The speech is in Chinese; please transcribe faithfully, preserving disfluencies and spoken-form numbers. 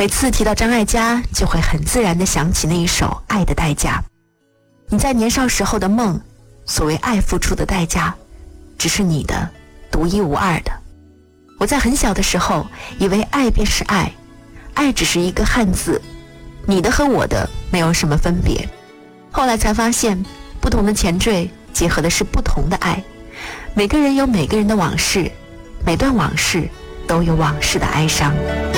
每次提到张艾嘉，就会很自然地想起那一首《爱的代价》。你在年少时候的梦，所谓爱付出的代价，只是你的独一无二的。我在很小的时候，以为爱便是爱，爱只是一个汉字，你的和我的没有什么分别。后来才发现，不同的前缀结合的是不同的爱。每个人有每个人的往事，每段往事都有往事的哀伤。